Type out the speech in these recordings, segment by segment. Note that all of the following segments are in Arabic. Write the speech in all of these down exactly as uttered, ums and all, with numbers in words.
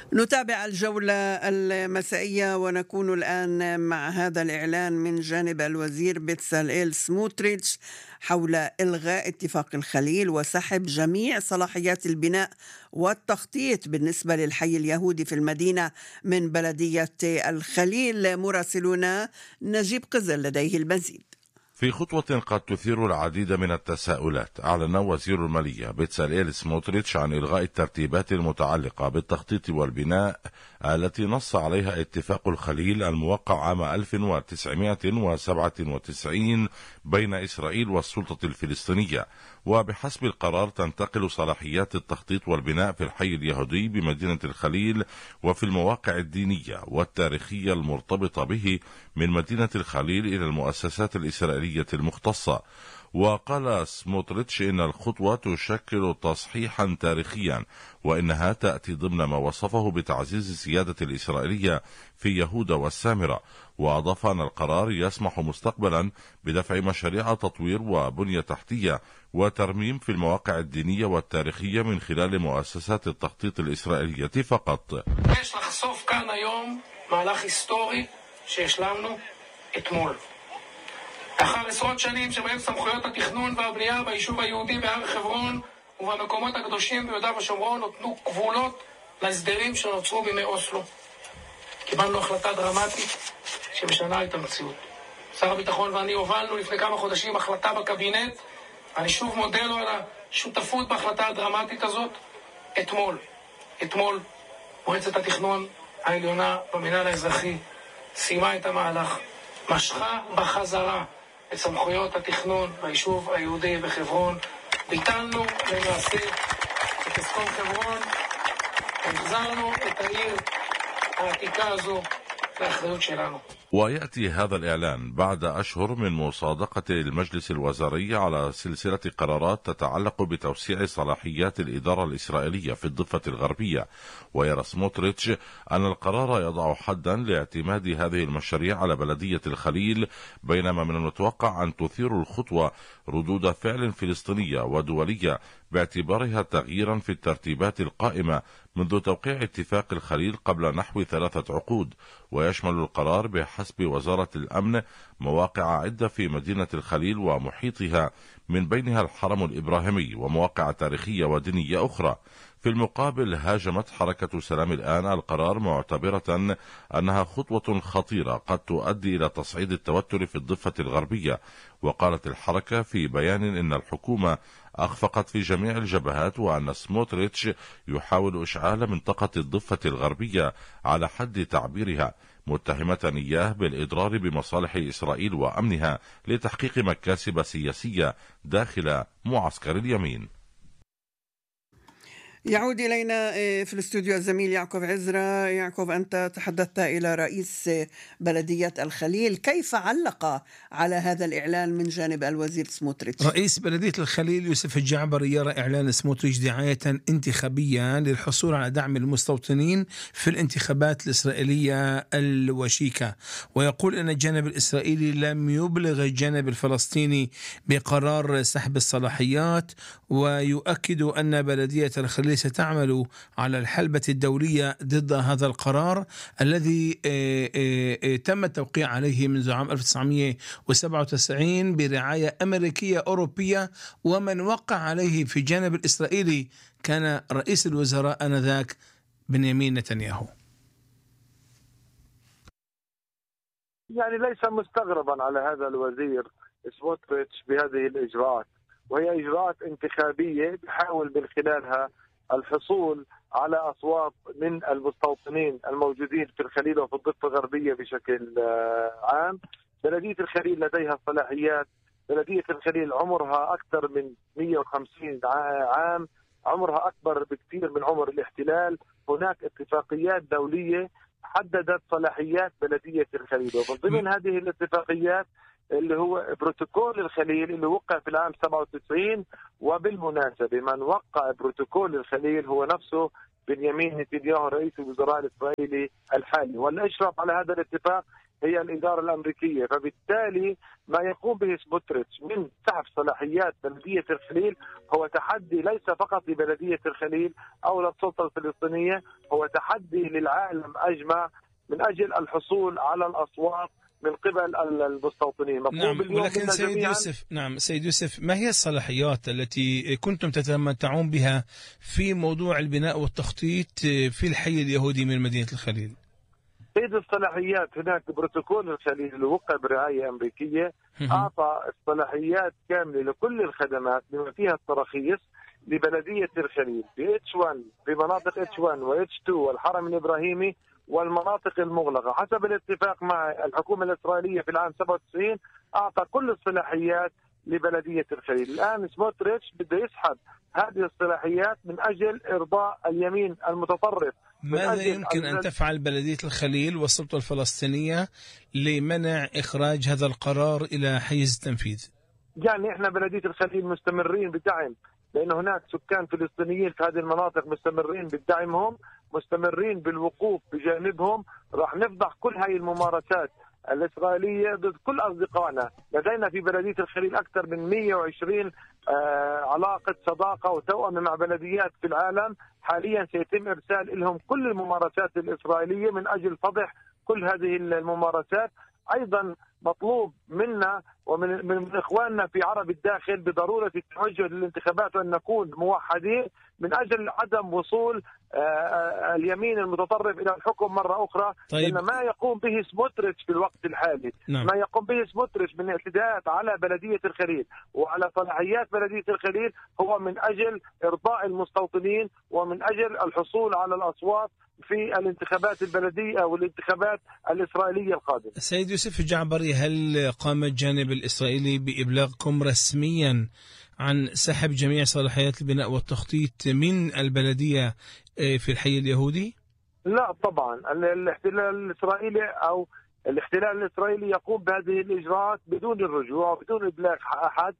نتابع الجولة المسائية ونكون الآن مع هذا الإعلان من جانب الوزير بتساليل سموتريتش حول إلغاء اتفاق الخليل وسحب جميع صلاحيات البناء والتخطيط بالنسبة للحي اليهودي في المدينة من بلدية الخليل. مراسلنا نجيب قزل لديه المزيد. في خطوة قد تثير العديد من التساؤلات، أعلن وزير المالية بتساليل سموتريتش عن إلغاء الترتيبات المتعلقة بالتخطيط والبناء التي نص عليها اتفاق الخليل الموقع عام ألف وتسعمائة وسبعة وتسعين بين إسرائيل والسلطة الفلسطينية. وبحسب القرار تنتقل صلاحيات التخطيط والبناء في الحي اليهودي بمدينة الخليل وفي المواقع الدينية والتاريخية المرتبطة به من مدينة الخليل إلى المؤسسات الإسرائيلية المختصة. وقال سموتريتش إن الخطوة تشكل تصحيحا تاريخيا، وإنها تأتي ضمن ما وصفه بتعزيز السيادة الإسرائيلية في يهودا والسامرة. وأضاف أن القرار يسمح مستقبلا بدفع مشاريع تطوير وبنية تحتية وترميم في المواقع الدينية والتاريخية من خلال מؤססת التخطيط الإسرائيلية فقط. יש לחשוף כאן היום מהלך היסטורי שהשלמנו אתמול. לאחר עשרות שנים שבהם סמכויות התכנון והבנייה ביישוב היהודי בהר חברון ובמקומות הקדושים ביהודה ושומרון נותנו גבולות להסדרים שנוצרו בימי אוסלו. קיבלנו החלטה דרמטית שמשנה את המציאות. שר הביטחון ואני הובלנו לפני כמה חודשים החלטה בקבינט, אני שוב מודה לו על השותפות בהחלטה הדרמטית הזאת. אתמול, אתמול מועצת התכנון העליונה במינהל האזרחי סיימה את המהלך, משכה בחזרה את סמכויות התכנון ביישוב היהודי בחברון, ביטלנו למעשה את הסכום חברון, החזרנו את העיר העתיקה הזו לאחריות שלנו. ويأتي هذا الإعلان بعد أشهر من مصادقة المجلس الوزاري على سلسلة قرارات تتعلق بتوسيع صلاحيات الإدارة الإسرائيلية في الضفة الغربية. ويرى سموتريتش أن القرار يضع حدا لاعتماد هذه المشاريع على بلدية الخليل، بينما من المتوقع أن تثير الخطوة ردود فعل فلسطينية ودولية باعتبارها تغييرا في الترتيبات القائمة منذ توقيع اتفاق الخليل قبل نحو ثلاثة عقود. ويشمل القرار بحسب وزارة الأمن مواقع عدة في مدينة الخليل ومحيطها، من بينها الحرم الإبراهيمي ومواقع تاريخية ودينية أخرى. في المقابل هاجمت حركة سلام الآن القرار معتبرة أنها خطوة خطيرة قد تؤدي إلى تصعيد التوتر في الضفة الغربية. وقالت الحركة في بيان إن الحكومة أخفقت في جميع الجبهات، وأن سموتريتش يحاول إشعال منطقة الضفة الغربية على حد تعبيرها، متهمة إياه بالإضرار بمصالح إسرائيل وأمنها لتحقيق مكاسب سياسية داخل معسكر اليمين. يعود إلينا في الاستوديو الزميل يعقوب عزرا. يعقوب، أنت تحدثت إلى رئيس بلدية الخليل، كيف علق على هذا الإعلان من جانب الوزير سموتريتش؟ رئيس بلدية الخليل يوسف الجعبري يرى إعلان سموتريتش دعاية انتخابية للحصول على دعم المستوطنين في الانتخابات الإسرائيلية الوشيكة، ويقول أن الجانب الإسرائيلي لم يبلغ الجانب الفلسطيني بقرار سحب الصلاحيات، ويؤكد أن بلدية الخليل ستعمل على الحلبة الدولية ضد هذا القرار الذي تم التوقيع عليه منذ عام ألف وتسعمائة وسبعة وتسعين برعاية أمريكية أوروبية، ومن وقع عليه في الجانب الإسرائيلي كان رئيس الوزراء آنذاك بنيامين نتنياهو. يعني ليس مستغربا على هذا الوزير سموتريتش بهذه الإجراءات، وهي إجراءات انتخابية بحاول من خلالها الحصول على أصوات من المستوطنين الموجودين في الخليل وفي الضفة الغربية بشكل عام. بلدية الخليل لديها صلاحيات، بلدية الخليل عمرها أكثر من مئة وخمسين عام، عمرها أكبر بكثير من عمر الاحتلال. هناك اتفاقيات دولية حددت صلاحيات بلدية الخليل، ومن ضمن هذه الاتفاقيات اللي هو بروتوكول الخليل اللي وقع في العام سبعة وتسعين. وبالمناسبة من وقع بروتوكول الخليل هو نفسه بنيامين نتنياهو رئيس الوزراء الإسرائيلي الحالي، والأشرف على هذا الاتفاق هي الإدارة الأمريكية. فبالتالي ما يقوم به سموتريتش من سحب صلاحيات بلدية الخليل هو تحدي ليس فقط لبلدية الخليل أو للسلطة الفلسطينية، هو تحدي للعالم أجمع من أجل الحصول على الأصوات من قبل المستوطنين. نعم، ولكن سيد يوسف نعم سيد يوسف ما هي الصلاحيات التي كنتم تتمتعون بها في موضوع البناء والتخطيط في الحي اليهودي من مدينة الخليل؟ سيد الصلاحيات هناك بروتوكول الخليل اللي وقع برعاية أمريكية أعطى الصلاحيات كاملة لكل الخدمات بما فيها التراخيص لبلدية الخليل في إتش واحد في مناطق إتش واحد و إتش اثنين والحرم الإبراهيمي والمناطق المغلقة. حسب الاتفاق مع الحكومة الإسرائيلية في العام سبعة وتسعين أعطى كل الصلاحيات لبلدية الخليل. الآن سموتريتش بده يسحب هذه الصلاحيات من أجل إرضاء اليمين المتطرف. ماذا يمكن أن تفعل بلدية الخليل والسلطة الفلسطينية لمنع إخراج هذا القرار إلى حيز التنفيذ؟ يعني إحنا بلدية الخليل مستمرين بدعم، لأن هناك سكان فلسطينيين في هذه المناطق مستمرين بدعمهم، مستمرين بالوقوف بجانبهم. راح نفضح كل هاي الممارسات الإسرائيلية ضد كل أصدقائنا. لدينا في بلدية الخليل أكثر من مئة وعشرين آه علاقة صداقة وتوأمة مع بلديات في العالم. حاليا سيتم إرسال لهم كل الممارسات الإسرائيلية من أجل فضح كل هذه الممارسات. أيضا مطلوب منا ومن من إخواننا في عرب الداخل بضرورة التوجه للانتخابات وأن نكون موحدين من أجل عدم وصول اليمين المتطرف إلى الحكم مرة أخرى. طيب. لأن ما يقوم به سموتريتش في الوقت الحالي نعم. ما يقوم به سموتريتش من اعتداءات على بلدية الخليل وعلى صلاحيات بلدية الخليل هو من أجل إرضاء المستوطنين ومن أجل الحصول على الأصوات في الانتخابات البلدية أو الانتخابات الإسرائيلية القادمة. سيد يوسف الجعبري، هل قام الجانب الإسرائيلي بإبلاغكم رسميا عن سحب جميع صلاحيات البناء والتخطيط من البلدية في الحي اليهودي؟ لا طبعا، الاحتلال الإسرائيلي أو الاحتلال الإسرائيلي يقوم بهذه الإجراءات بدون الرجوع وبدون إبلاغ أحد.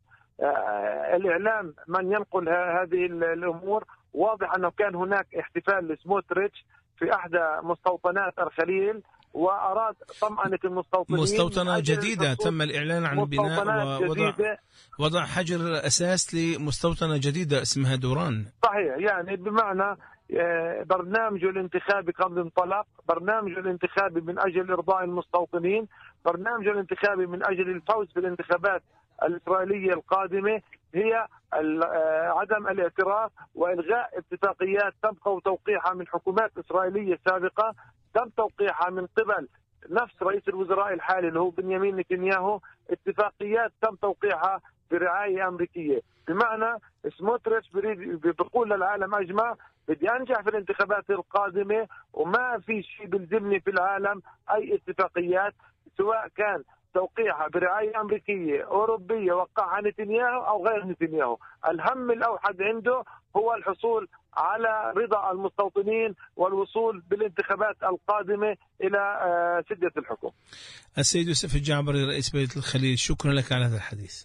الإعلام من ينقل هذه الأمور. واضح أنه كان هناك احتفال لسموتريتش في أحدى مستوطنات الخليل وأراد طمأنة المستوطنين. مستوطنة جديدة تم الإعلان عن البناء ووضع وضع حجر أساس لمستوطنة جديدة اسمها دوران. صحيح، يعني بمعنى برنامجه الانتخابي قد انطلق، برنامجه الانتخابي من أجل إرضاء المستوطنين، برنامجه الانتخابي من أجل الفوز بالانتخابات الإسرائيلية القادمة هي عدم الاعتراف وإلغاء اتفاقيات تم توقيعها من حكومات إسرائيلية سابقة، تم توقيعها من قبل نفس رئيس الوزراء الحالي اللي هو بنيامين نتنياهو. اتفاقيات تم توقيعها برعاية أمريكية. بمعنى سموتريتش بيقول للعالم أجمع بدي أنجح في الانتخابات القادمة وما في شيء بيلزمني في العالم أي اتفاقيات، سواء كان توقيعها برعاية أمريكية أوروبية وقعها نتنياهو أو غير نتنياهو. الهم الأوحد عنده هو الحصول على رضا المستوطنين والوصول بالانتخابات القادمة إلى سدة الحكم. السيد يوسف الجعبري رئيس بلدية الخليل، شكرا لك على هذا الحديث.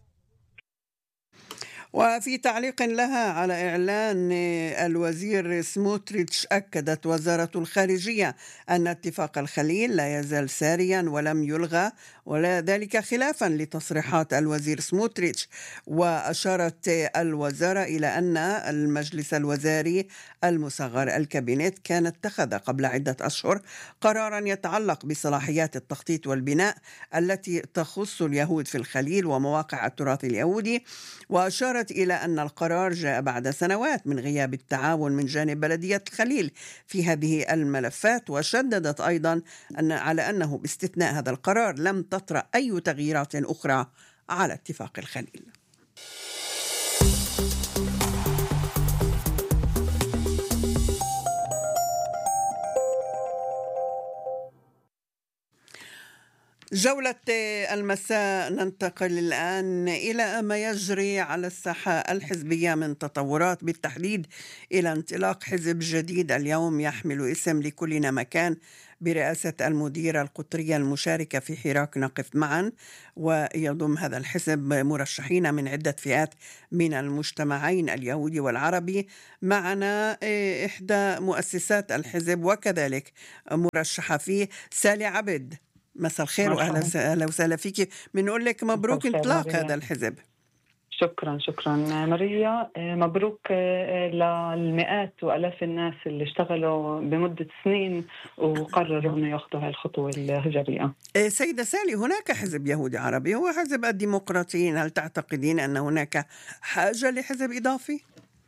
وفي تعليق لها على إعلان الوزير سموتريتش، أكدت وزارة الخارجية أن اتفاق الخليل لا يزال ساريا ولم يلغى، ولا ذلك خلافا لتصريحات الوزير سموتريتش. وأشارت الوزارة إلى أن المجلس الوزاري المصغر الكابينت كان اتخذ قبل عدة أشهر قرارا يتعلق بصلاحيات التخطيط والبناء التي تخص اليهود في الخليل ومواقع التراث اليهودي. وأشارت إلى أن القرار جاء بعد سنوات من غياب التعاون من جانب بلدية الخليل في هذه الملفات. وشددت أيضا أن على أنه باستثناء هذا القرار لم تطرأ أي تغييرات أخرى على اتفاق الخليل. جولة المساء ننتقل الآن إلى ما يجري على الساحة الحزبية من تطورات، بالتحديد إلى انطلاق حزب جديد اليوم يحمل اسم لكلنا مكان برئاسة المديرة القطرية المشاركة في حراك نقف معا، ويضم هذا الحزب مرشحين من عدة فئات من المجتمعين اليهودي والعربي. معنا إحدى مؤسسات الحزب وكذلك مرشحة فيه سالي عبد. مساء الخير وأهلا وسهلا فيك. بنقول لك مبروك انطلاق هذا الحزب. شكرا شكرا ماريا. مبروك للمئات وألاف الناس اللي اشتغلوا بمدة سنين وقرروا أنه يأخذوا هاي الخطوة الهجرية. سيدة سالي، هناك حزب يهودي عربي هو حزب الديمقراطيين، هل تعتقدين أن هناك حاجة لحزب إضافي؟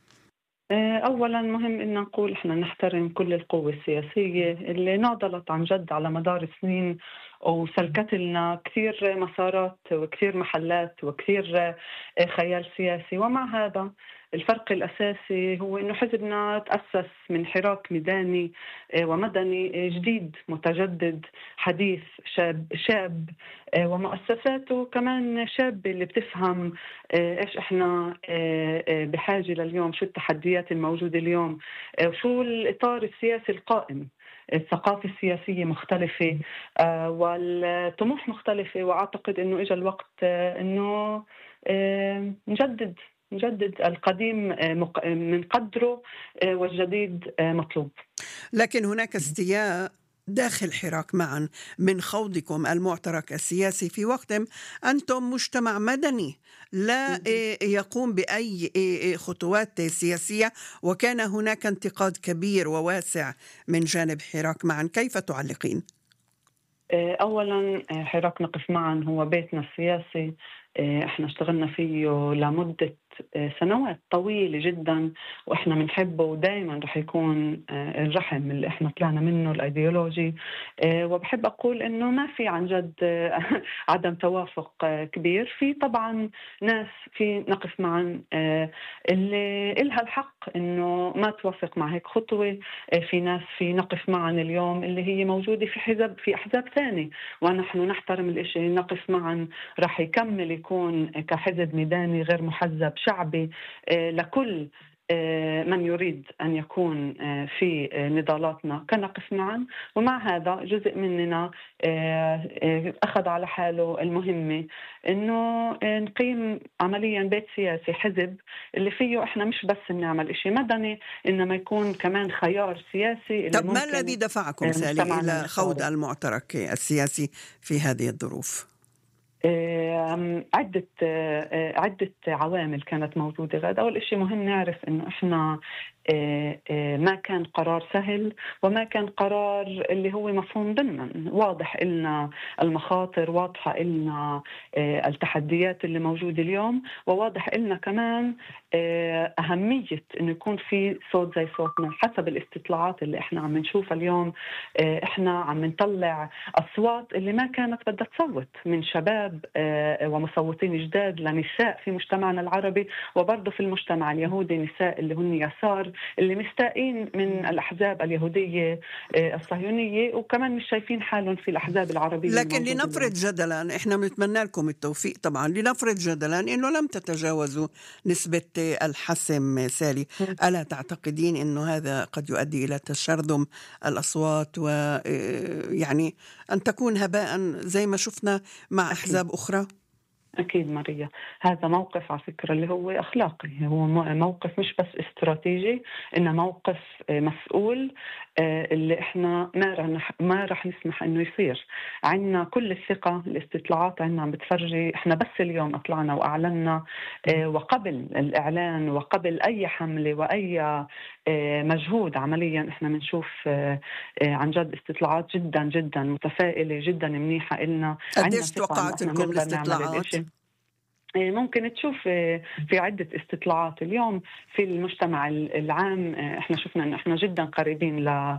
أولا مهم أن نقول إحنا نحترم كل القوى السياسية اللي ناضلت عن جد على مدار السنين وسلكت لنا كثير مسارات وكثير محلات وكثير خيال سياسي. ومع هذا الفرق الأساسي هو أنه حزبنا تأسس من حراك ميداني ومدني جديد متجدد حديث شاب, شاب ومؤسساته كمان شاب اللي بتفهم إيش إحنا بحاجة لليوم، شو التحديات الموجودة اليوم، وشو الإطار السياسي القائم. الثقافة السياسية مختلفة آه والطموح مختلفة، وأعتقد أنه إجا الوقت آه أنه آه نجدد نجدد القديم آه من قدره آه والجديد آه مطلوب. لكن هناك استياء داخل حراك معا من خوضكم المعترك السياسي في وقت أنتم مجتمع مدني لا يقوم بأي خطوات سياسية، وكان هناك انتقاد كبير وواسع من جانب حراك معا. كيف تعلقين؟ أولا حراك نقف معا هو بيتنا السياسي، احنا اشتغلنا فيه لمدة سنوات طويلة جدا وإحنا بنحبه، ودائما رح يكون الرحم اللي إحنا طلعنا منه الأيديولوجي. وبحب أقول إنه ما في عن جد عدم توافق كبير، في طبعا ناس في نقف معا اللي إلها الحق إنه ما توافق مع هيك خطوة، في ناس في نقف معا اليوم اللي هي موجودة في حزب في أحزاب ثانية، ونحن نحترم الإشي. نقف معا رح يكمل يكون كحزب ميداني غير محزب شعبي لكل من يريد أن يكون في نضالاتنا كنقف معا. ومع هذا جزء مننا أخذ على حاله المهمة إنه نقيم عمليا بيت سياسي، حزب اللي فيه إحنا مش بس نعمل إشي مدني إنما يكون كمان خيار سياسي. طب ما الذي دفعكم سالي إلى خوض المعترك السياسي في هذه الظروف؟ عدة عدة عوامل كانت موجودة غاد. أول شيء مهم نعرف إنه إحنا ما كان قرار سهل، وما كان قرار اللي هو مفهوم ضمنا. واضح إلنا المخاطر، واضحة إلنا التحديات اللي موجودة اليوم، وواضح إلنا كمان أهمية إنه يكون في صوت زي صوتنا. حسب الاستطلاعات اللي إحنا عم نشوفها اليوم، إحنا عم نطلع أصوات اللي ما كانت بدها تصوت من شباب ومصوتين جداد لنساء في مجتمعنا العربي، وبرضه في المجتمع اليهودي نساء اللي هن يسار اللي مستائين من الأحزاب اليهودية الصهيونية، وكمان مش شايفين حالهم في الأحزاب العربية. لكن لنفرض جدلا، إحنا بنتمنى لكم التوفيق طبعا، لنفرض جدلا إنه لم تتجاوزوا نسبة الحسم سالي، ألا تعتقدين إنه هذا قد يؤدي إلى تشرذم الأصوات ويعني أن تكون هباء زي ما شفنا مع أحزاب أخرى؟ أكيد ماريا، هذا موقف على فكرة اللي هو أخلاقي، هو موقف مش بس استراتيجي، إنه موقف مسؤول اللي إحنا ما رح ما رح نسمح إنه يصير. عنا كل الثقة، الاستطلاعات عنا عم بتفرجي. إحنا بس اليوم أطلعنا وأعلنا، وقبل الإعلان وقبل أي حملة وأي مجهود عمليا إحنا بنشوف عن جد استطلاعات جدا جدا متفائلة، جدا منيحة إلنا. قديش توقعت لكم الاستطلاعات؟ ممكن تشوف في عدة استطلاعات اليوم في المجتمع العام، احنا شفنا ان احنا جدا قريبين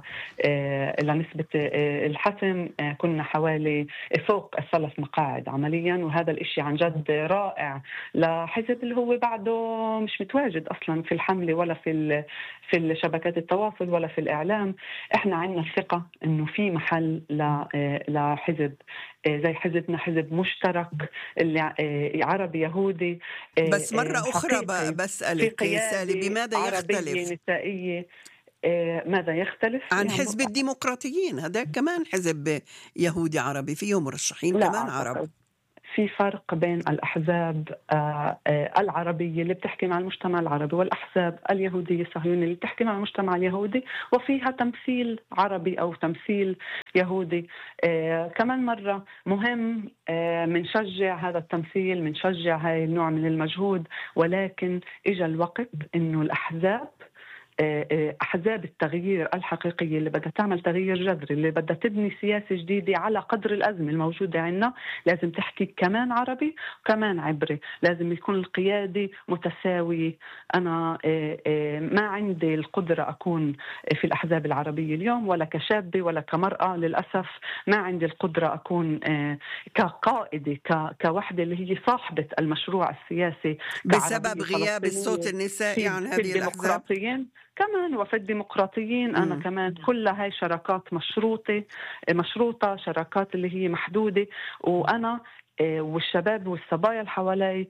لنسبة الحسم، كنا حوالي فوق الثلاث مقاعد عمليا، وهذا الاشي عن جد رائع لحزب اللي هو بعده مش متواجد اصلا في الحملة ولا في في شبكات التواصل ولا في الاعلام. احنا عندنا الثقة انه في محل لحزب زي حزبنا، حزب مشترك اللي عربي يهودي. بس مرة أخرى بسألك سالي، بماذا يختلف؟ نسائية. ماذا يختلف عن حزب الديمقراطيين؟ هذا كمان حزب يهودي عربي، فيه مرشحين كمان عرب. في فرق بين الأحزاب العربية اللي بتحكي مع المجتمع العربي والأحزاب اليهودية الصهيونية اللي بتحكي مع المجتمع اليهودي وفيها تمثيل عربي أو تمثيل يهودي. كمان مرة مهم منشجع هذا التمثيل، منشجع هاي النوع من المجهود، ولكن إجا الوقت إنه الأحزاب أحزاب التغيير الحقيقية اللي بدها تعمل تغيير جذري، اللي بدها تبني سياسة جديدة على قدر الأزمة الموجودة عندنا، لازم تحكي كمان عربي وكمان عبري، لازم يكون القيادة متساوية. أنا ما عندي القدرة أكون في الأحزاب العربية اليوم ولا كشابة ولا كمرأة، للأسف ما عندي القدرة أكون كقائدة كوحدة اللي هي صاحبة المشروع السياسي بسبب غياب الصوت النسائي عن هذه الأحزاب كمان وفي الديمقراطيين. أنا م. كمان كل هاي شراكات مشروطة مشروطة شراكات اللي هي محدودة، وأنا والشباب والصبايا اللي حوالي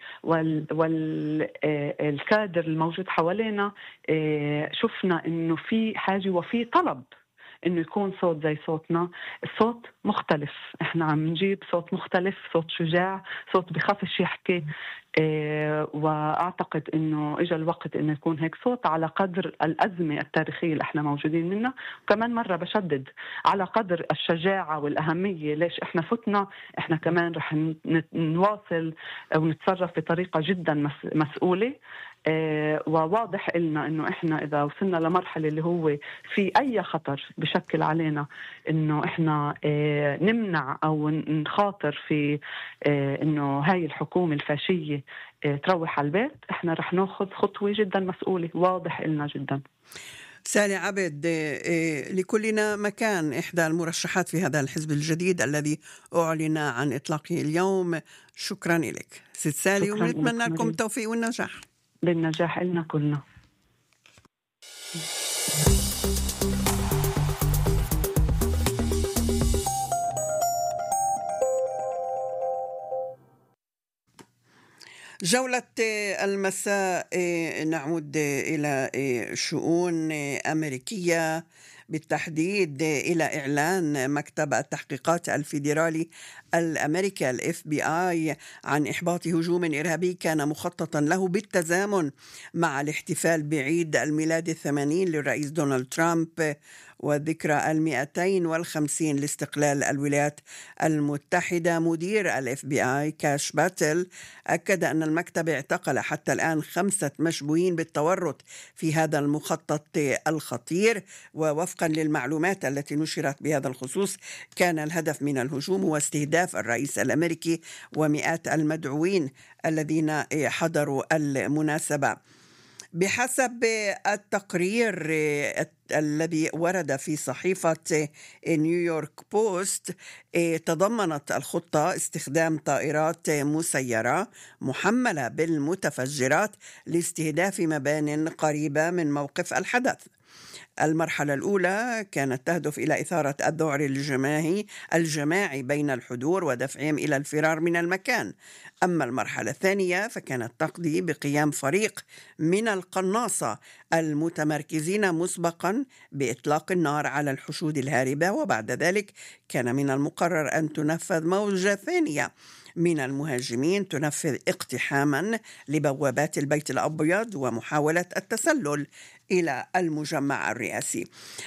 والكادر الموجود حوالينا شفنا إنه في حاجة وفي طلب إنه يكون صوت زي صوتنا، صوت مختلف. إحنا عم نجيب صوت مختلف، صوت شجاع، صوت بخافش يحكي. إيه وأعتقد إنه إجا الوقت إنه يكون هيك صوت على قدر الأزمة التاريخية اللي إحنا موجودين منها. وكمان مرة بشدد على قدر الشجاعة والأهمية. ليش إحنا فتنا؟ إحنا كمان رح نواصل ونتصرف بطريقة جدا مسؤولة. آه وواضح إلنا إنه إحنا إذا وصلنا لمرحلة اللي هو في أي خطر بشكل علينا إنه إحنا آه نمنع أو نخاطر في آه إنه هاي الحكومة الفاشية آه تروح على البيت، إحنا رح ناخذ خطوة جدا مسؤولة. واضح إلنا جدا. سالي عبد، لكلنا مكان، إحدى المرشحات في هذا الحزب الجديد الذي أعلن عن إطلاقه اليوم. شكرا لك ست سالي، ونتمنى لكم التوفيق والنجاح. بالنجاح لنا كلنا. جولة المساء نعود إلى شؤون أمريكية، بالتحديد إلى إعلان مكتب التحقيقات الفيدرالي الأمريكي الإف بي آي عن إحباط هجوم إرهابي كان مخططا له بالتزامن مع الاحتفال بعيد الميلاد الثمانين للرئيس دونالد ترامب وذكرى المئتين والخمسين لاستقلال الولايات المتحدة. مدير الإف بي آي كاش باتل أكد أن المكتب اعتقل حتى الآن خمسة مشبوهين بالتورط في هذا المخطط الخطير. ووفقا للمعلومات التي نشرت بهذا الخصوص كان الهدف من الهجوم هو استهداف الرئيس الأمريكي ومئات المدعوين الذين حضروا المناسبة. بحسب التقرير الذي ورد في صحيفة نيويورك بوست، تضمنت الخطة استخدام طائرات مسيرة محملة بالمتفجرات لاستهداف مبان قريبة من موقف الحدث. المرحلة الأولى كانت تهدف إلى إثارة الذعر الجماعي الجماعي بين الحضور ودفعهم إلى الفرار من المكان. أما المرحلة الثانية فكانت تقضي بقيام فريق من القناصة المتمركزين مسبقا بإطلاق النار على الحشود الهاربة، وبعد ذلك كان من المقرر أن تنفذ موجة ثانية من المهاجمين تنفذ اقتحاما لبوابات البيت الأبيض ومحاولة التسلل إلى المجمع الرئاسي.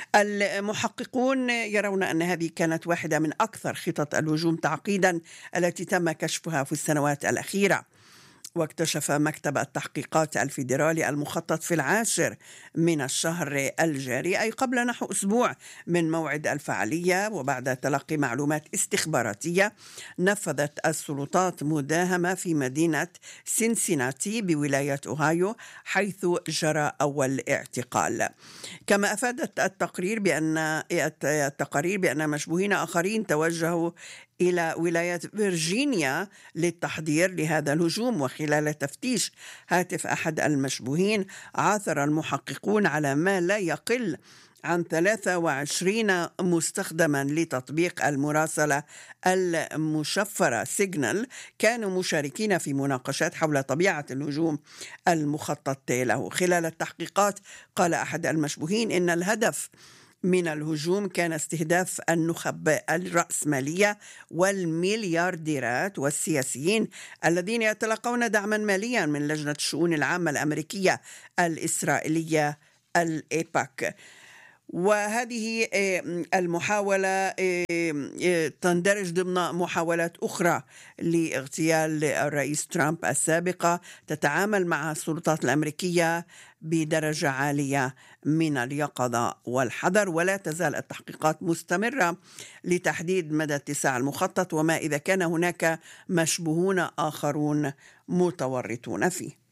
المحققون يرون أن هذه كانت واحدة من أكثر خطط الهجوم تعقيدا التي تم كشفها في السنوات الأخيرة. واكتشف مكتب التحقيقات الفيدرالي المخطط في العاشر من الشهر الجاري، أي قبل نحو أسبوع من موعد الفعالية، وبعد تلقي معلومات استخباراتية نفذت السلطات مداهمة في مدينة سينسيناتي بولاية أوهايو حيث جرى أول اعتقال. كما أفادت التقرير بأن التقارير بأن مشبوهين آخرين توجهوا إلى ولاية فيرجينيا للتحضير لهذا الهجوم. وخلال تفتيش هاتف أحد المشبوهين عثر المحققون على ما لا يقل عن ثلاثة وعشرين مستخدما لتطبيق المراسلة المشفرة سيجنال كانوا مشاركين في مناقشات حول طبيعة الهجوم المخطط له. خلال التحقيقات قال أحد المشبوهين إن الهدف من الهجوم كان استهداف النخب الرأسمالية والمليارديرات والسياسيين الذين يتلقون دعما ماليا من لجنة الشؤون العامة الأمريكية الإسرائيلية الإيباك. وهذه المحاولة تندرج ضمن محاولات أخرى لاغتيال الرئيس ترامب السابقة تتعامل مع السلطات الأمريكية بدرجة عالية من اليقظة والحذر، ولا تزال التحقيقات مستمرة لتحديد مدى اتساع المخطط وما إذا كان هناك مشبوهون آخرون متورطون فيه.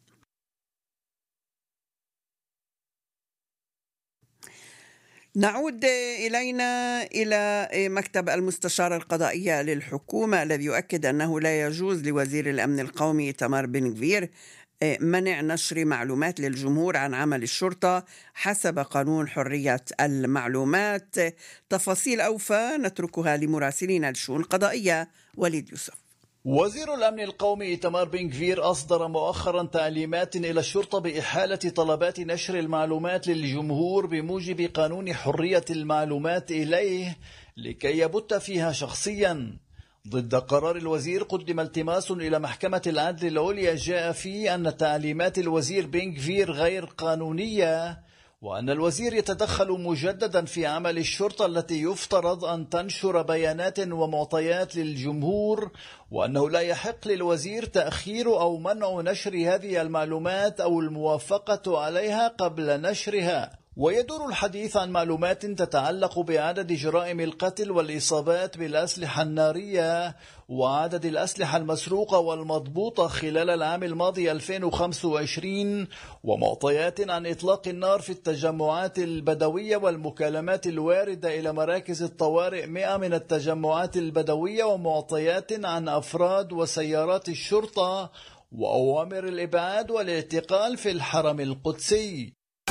نعود إلينا إلى مكتب المستشار القضائية للحكومة الذي يؤكد أنه لا يجوز لوزير الأمن القومي إيتمار بن غفير منع نشر معلومات للجمهور عن عمل الشرطة حسب قانون حرية المعلومات. تفاصيل أوفى نتركها لمراسلين الشؤون القضائية وليد يوسف. وزير الأمن القومي إيتمار بن غفير أصدر مؤخرا تعليمات إلى الشرطة بإحالة طلبات نشر المعلومات للجمهور بموجب قانون حرية المعلومات إليه لكي يبت فيها شخصيا. ضد قرار الوزير قدم التماس إلى محكمة العدل العليا جاء فيه أن تعليمات الوزير بن غفير غير قانونية، وأن الوزير يتدخل مجددا في عمل الشرطة التي يفترض أن تنشر بيانات ومعطيات للجمهور، وأنه لا يحق للوزير تأخير أو منع نشر هذه المعلومات أو الموافقة عليها قبل نشرها. ويدور الحديث عن معلومات تتعلق بعدد جرائم القتل والإصابات بالأسلحة النارية وعدد الأسلحة المسروقة والمضبوطة خلال العام الماضي ألفين وخمسة وعشرين، ومعطيات عن إطلاق النار في التجمعات البدوية والمكالمات الواردة إلى مراكز الطوارئ مئة من التجمعات البدوية، ومعطيات عن أفراد وسيارات الشرطة، وأوامر الإبعاد والاعتقال في الحرم القدسي.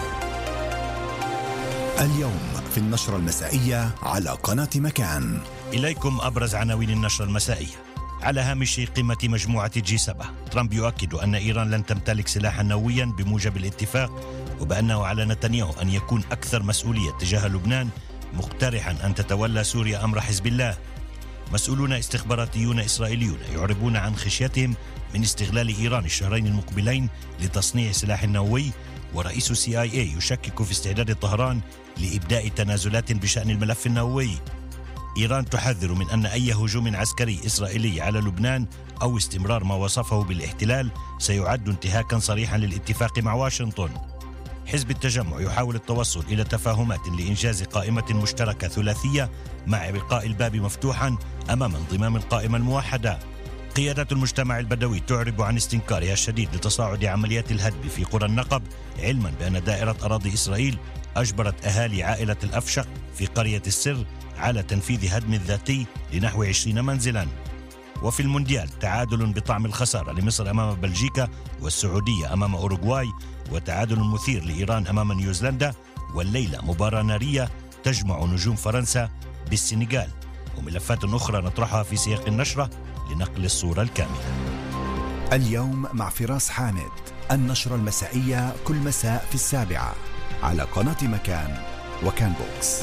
اليوم في النشرة المسائية على قناة مكان. إليكم أبرز عناوين النشرة المسائية. على هامش قمة مجموعة جي سبعة، ترامب يؤكد أن إيران لن تمتلك سلاحا نوويا بموجب الاتفاق، وبأنه على نتنياهو أن يكون أكثر مسؤولية تجاه لبنان، مقترحا أن تتولى سوريا أمر حزب الله. مسؤولون استخباراتيون إسرائيليون يعربون عن خشيتهم من استغلال إيران الشهرين المقبلين لتصنيع سلاح نووي، ورئيس سي آي إيه يشكك في استعداد طهران لإبداء تنازلات بشأن الملف النووي. إيران تحذر من أن أي هجوم عسكري إسرائيلي على لبنان أو استمرار ما وصفه بالاحتلال سيعد انتهاكا صريحا للاتفاق مع واشنطن. حزب التجمع يحاول التوصل إلى تفاهمات لإنجاز قائمة مشتركة ثلاثية مع إبقاء الباب مفتوحا أمام انضمام القائمة الموحدة. قيادة المجتمع البدوي تعرب عن استنكارها الشديد لتصاعد عمليات الهدم في قرى النقب، علما بأن دائرة أراضي إسرائيل أجبرت أهالي عائلة الأفشق في قرية السر على تنفيذ هدم ذاتي لنحو عشرين منزلا. وفي المونديال تعادل بطعم الخسارة لمصر أمام بلجيكا، والسعودية أمام أوروغواي، وتعادل مثير لإيران أمام نيوزيلندا، والليلة مباراة نارية تجمع نجوم فرنسا بالسنغال، وملفات أخرى نطرحها في سياق النشرة لنقل الصورة الكاملة. اليوم مع فراس حامد، النشرة المسائية كل مساء في السابعة على قناة مكان وكان بوكس.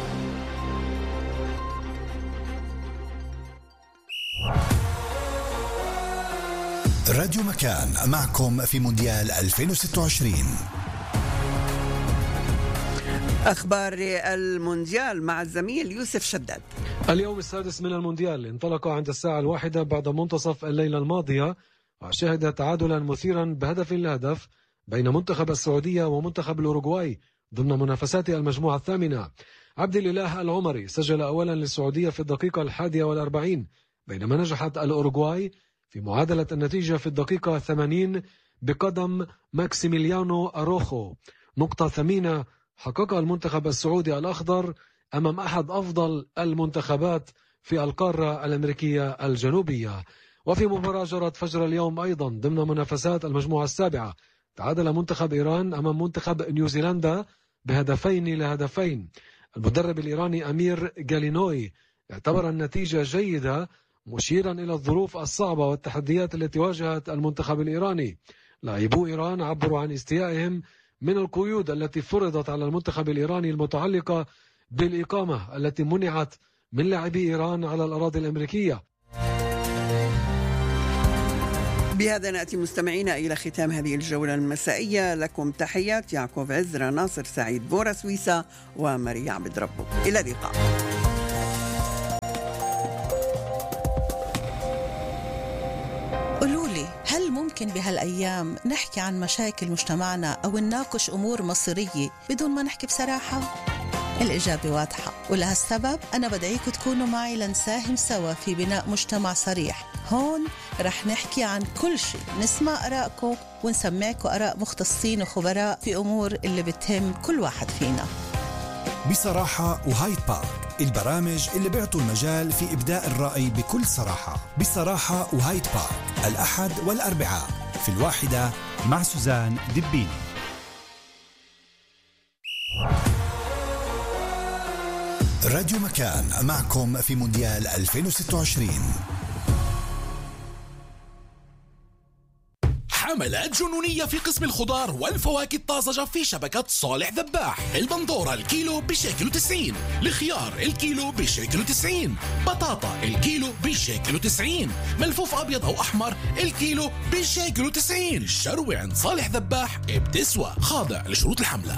راديو مكان معكم في مونديال ألفين وستة وعشرين. أخبار المونديال مع الزميل يوسف شداد. اليوم السادس من المونديال انطلق عند الساعة الواحدة بعد منتصف الليلة الماضية، وشهد تعادلا مثيرا بهدف لهدف بين منتخب السعودية ومنتخب الأوروغواي ضمن منافسات المجموعة الثامنة. عبد الإله العمري سجل أولا للسعودية في الدقيقة الحادية والأربعين، بينما نجحت الأوروغواي في معادلة النتيجة في الدقيقة الثمانين بقدم ماكسيميليانو أروخو. نقطة ثمينة حققها المنتخب السعودي الأخضر أمام أحد أفضل المنتخبات في القارة الأمريكية الجنوبية. وفي مباراة جرت فجر اليوم أيضا ضمن منافسات المجموعة السابعة، تعادل منتخب إيران أمام منتخب نيوزيلندا بهدفين لهدفين. المدرب الإيراني أمير جالينوي اعتبر النتيجة جيدة، مشيرا إلى الظروف الصعبة والتحديات التي واجهت المنتخب الإيراني. لاعبو إيران عبروا عن استيائهم من القيود التي فرضت على المنتخب الإيراني المتعلقة بالإقامة التي منعت من لاعبي إيران على الأراضي الأمريكية. بهذا نأتي مستمعينا إلى ختام هذه الجولة المسائية. لكم تحيات يعقوب عزرا، ناصر سعيد، بورا سويسا، وماريا عبد ربه. إلى اللقاء. قولولي، هل ممكن بهالأيام نحكي عن مشاكل مجتمعنا أو نناقش أمور مصيرية بدون ما نحكي بصراحة؟ الإجابة واضحة، ولهالسبب أنا بدعيكم تكونوا معي لنساهم سوا في بناء مجتمع صريح. هون رح نحكي عن كل شيء، نسمع آرائكم ونسمعكم آراء مختصين وخبراء في أمور اللي بتهم كل واحد فينا. بصراحة وهايد بارك، البرامج اللي بيعطوا المجال في إبداء الرأي بكل صراحة. بصراحة وهايد بارك، الأحد والأربعاء في الواحدة مع سوزان دبيني. راديو مكان معكم في مونديال ألفين وستة وعشرين. حملات جنونية في قسم الخضار والفواكه الطازجة في شبكة صالح ذباح. البندورة الكيلو بشيكل وتسعين، الخيار الكيلو بشيكل وتسعين، بطاطا الكيلو بشيكل وتسعين، ملفوف أبيض أو أحمر الكيلو بشيكل وتسعين. الشروة عند صالح ذباح بتسوى، خاضع لشروط الحملة.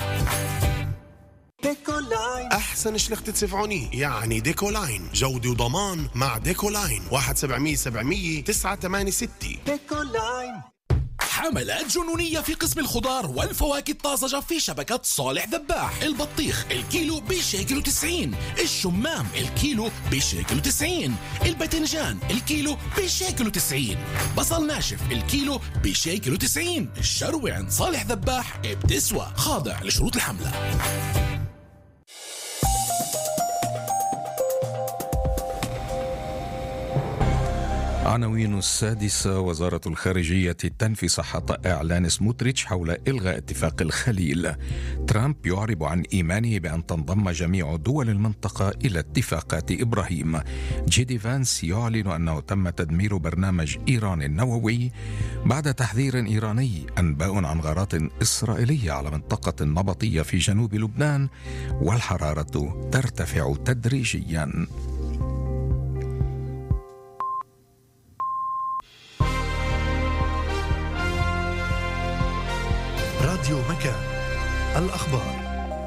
ديكولاين أحسن شلختة سفعوني، يعني ديكولاين، جودة وضمان مع ديكولاين. واحد سبعمية سبعمية تسعة ثمانية ستة. ديكولاين. حملات جنونية في قسم الخضار والفواكه الطازجة في شبكة صالح ذباح. البطيخ الكيلو بشيكل وتسعين، الشمام الكيلو بشيكل وتسعين، الباذنجان الكيلو بشيكل وتسعين، بصل ناشف الكيلو بشيكل وتسعين. الشروة عند صالح ذباح بتسوى، خاضع لشروط الحملة. عناوين السادسة. وزارة الخارجية تنفي صحة إعلان سموتريتش حول إلغاء اتفاق الخليل. ترامب يعرب عن إيمانه بأن تنضم جميع دول المنطقة إلى اتفاقات إبراهيم. جيدي فانس يعلن أنه تم تدمير برنامج إيران النووي بعد تحذير إيراني. أنباء عن غارات إسرائيلية على منطقة نبطية في جنوب لبنان، والحرارة ترتفع تدريجيا. راديو مكان، الأخبار.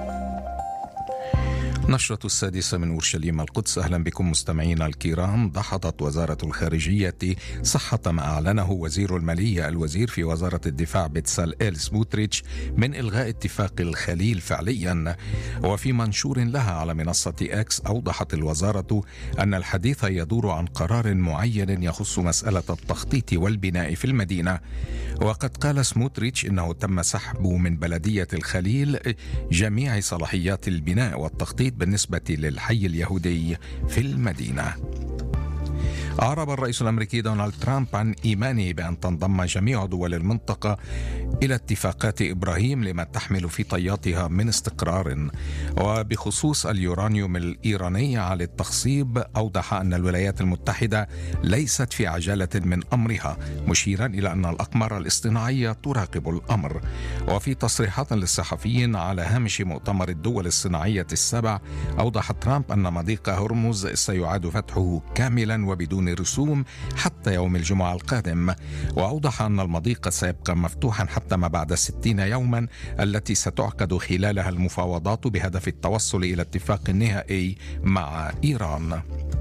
نشرة السادسة من أورشليم القدس. أهلا بكم مستمعينا الكرام. دحضت وزارة الخارجية صحة ما أعلنه وزير المالية الوزير في وزارة الدفاع بتساليل سموتريتش من إلغاء اتفاق الخليل فعليا. وفي منشور لها على منصة إكس أوضحت الوزارة أن الحديث يدور عن قرار معين يخص مسألة التخطيط والبناء في المدينة. وقد قال سموتريتش إنه تم سحب من بلدية الخليل جميع صلاحيات البناء والتخطيط بالنسبة للحي اليهودي في المدينة. أعرب الرئيس الأمريكي دونالد ترامب عن إيمانه بأن تنضم جميع دول المنطقة إلى اتفاقات إبراهيم لما تحمل في طياتها من استقرار. وبخصوص اليورانيوم الإيراني على التخصيب، أوضح أن الولايات المتحدة ليست في عجلة من أمرها، مشيرا إلى أن الأقمار الاصطناعية تراقب الأمر. وفي تصريحات للصحفيين على هامش مؤتمر الدول الصناعية السبع، أوضح ترامب أن مضيق هرمز سيعاد فتحه كاملا وبدون رسوم حتى يوم الجمعة القادم. وأوضح أن المضيق سيبقى مفتوحا حتى ما بعد ستين يوما التي ستعقد خلالها المفاوضات بهدف التوصل إلى اتفاق نهائي مع إيران.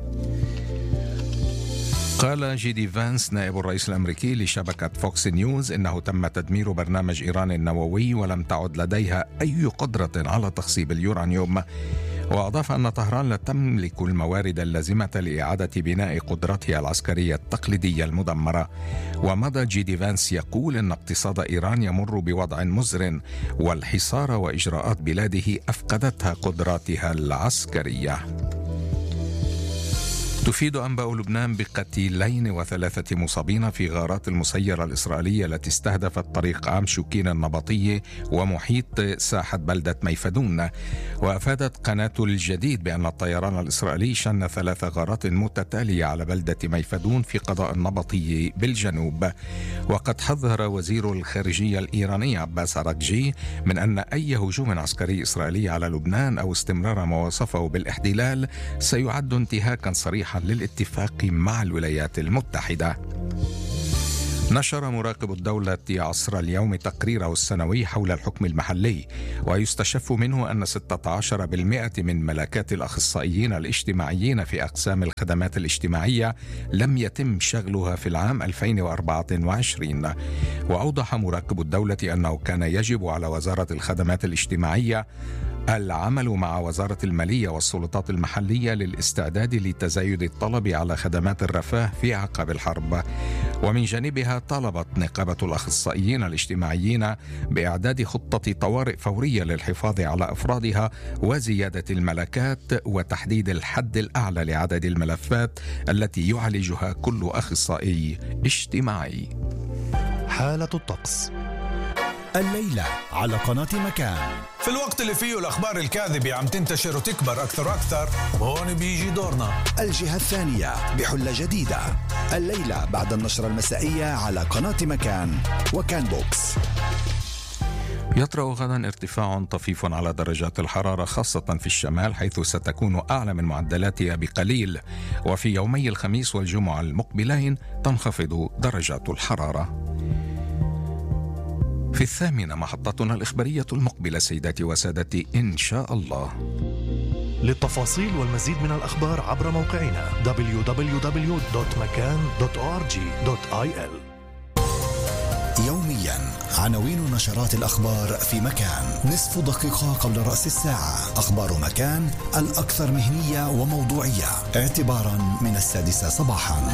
قال جيدي فانس نائب الرئيس الأمريكي لشبكة فوكس نيوز إنه تم تدمير برنامج إيران النووي ولم تعد لديها أي قدرة على تخصيب اليورانيوم. وأضاف أن طهران لا تملك الموارد اللازمة لإعادة بناء قدرتها العسكرية التقليدية المدمرة. ومضى جيدي فانس يقول إن اقتصاد إيران يمر بوضع مزر، والحصار وإجراءات بلاده أفقدتها قدراتها العسكرية. تفيد أنباء لبنان بقتيلين وثلاثة مصابين في غارات المسيرة الإسرائيلية التي استهدفت طريق عام شوكين النبطية ومحيط ساحة بلدة ميفدون. وأفادت قناة الجديد بأن الطيران الإسرائيلي شن ثلاث غارات متتالية على بلدة ميفدون في قضاء النبطية بالجنوب. وقد حذر وزير الخارجية الإيراني عباس أراغجي من أن أي هجوم عسكري إسرائيلي على لبنان أو استمرار ما وصفه بالاحتلال سيعد انتهاكا صريحا للاتفاق مع الولايات المتحدة. نشر مراقب الدولة عصر اليوم تقريره السنوي حول الحكم المحلي، ويستشف منه أن ستة عشر بالمئة من ملكات الأخصائيين الاجتماعيين في أقسام الخدمات الاجتماعية لم يتم شغلها في العام ألفين وأربعة وعشرين. وأوضح مراقب الدولة أنه كان يجب على وزارة الخدمات الاجتماعية العمل مع وزارة المالية والسلطات المحلية للاستعداد لتزايد الطلب على خدمات الرفاه في عقب الحرب. ومن جانبها طلبت نقابة الأخصائيين الاجتماعيين بإعداد خطة طوارئ فورية للحفاظ على أفرادها وزيادة الملكات وتحديد الحد الأعلى لعدد الملفات التي يعالجها كل أخصائي اجتماعي. حالة الطقس الليلة على قناة مكان. في الوقت اللي فيه الأخبار الكاذبة عم تنتشر وتكبر أكثر وأكثر، وهون بيجي دورنا. الجهة الثانية بحلة جديدة الليلة بعد النشرة المسائية على قناة مكان وكان بوكس. يطرأ غدا ارتفاع طفيف على درجات الحرارة خاصة في الشمال، حيث ستكون أعلى من معدلاتها بقليل. وفي يومي الخميس والجمعة المقبلين تنخفض درجات الحرارة. في الثامنة محطتنا الإخبارية المقبلة سيداتي وسادتي إن شاء الله. للتفاصيل والمزيد من الأخبار عبر موقعنا دبليو دبليو دبليو دوت مكان دوت أو آر جي دوت آي إل. يوميا عناوين نشرات الأخبار في مكان. نصف دقيقة قبل رأس الساعة أخبار مكان الأكثر مهنية وموضوعية اعتبارا من السادسة صباحا.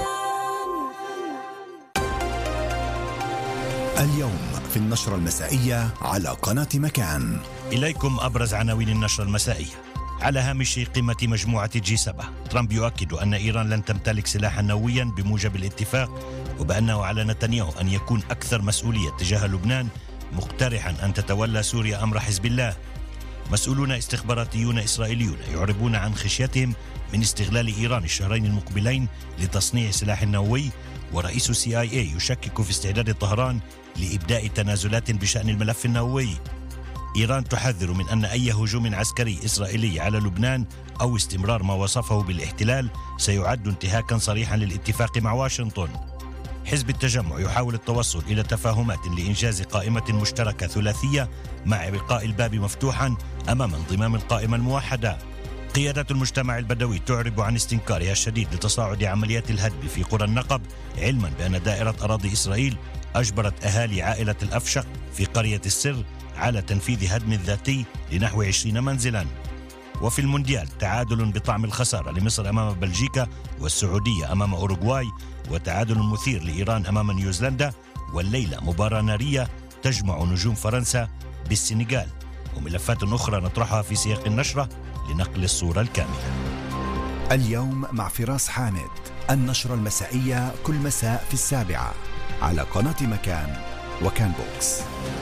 اليوم في النشرة المسائية على قناة مكان. إليكم أبرز عناوين النشرة المسائية. على هامش قمة مجموعة جي سبعة، ترامب يؤكد أن إيران لن تمتلك سلاحا نوويا بموجب الاتفاق، وبأنه على نتنياهو أن يكون أكثر مسؤولية تجاه لبنان، مقترحا أن تتولى سوريا أمر حزب الله. مسؤولون استخباراتيون إسرائيليون يعربون عن خشيتهم من استغلال إيران الشهرين المقبلين لتصنيع سلاح نووي، ورئيس السي آي إيه يشكك في استعداد طهران لإبداء تنازلات بشأن الملف النووي. إيران تحذر من أن أي هجوم عسكري إسرائيلي على لبنان أو استمرار ما وصفه بالاحتلال سيعد انتهاكا صريحا للاتفاق مع واشنطن. حزب التجمع يحاول التوصل إلى تفاهمات لإنجاز قائمة مشتركة ثلاثية مع إبقاء الباب مفتوحا أمام انضمام القائمة الموحدة. قيادة المجتمع البدوي تعرب عن استنكارها الشديد لتصاعد عمليات الهدم في قرى النقب، علما بأن دائرة أراضي إسرائيل أجبرت أهالي عائلة الأفشق في قرية السر على تنفيذ هدم ذاتي لنحو عشرين منزلا. وفي المونديال تعادل بطعم الخسارة لمصر أمام بلجيكا، والسعودية أمام أوروغواي، وتعادل مثير لإيران أمام نيوزيلندا، والليلة مباراة نارية تجمع نجوم فرنسا بالسنغال، وملفات أخرى نطرحها في سياق النشرة لنقل الصورة الكاملة. اليوم مع فراس حامد، النشرة المسائية كل مساء في السابعة على قناة مكان وكان بوكس.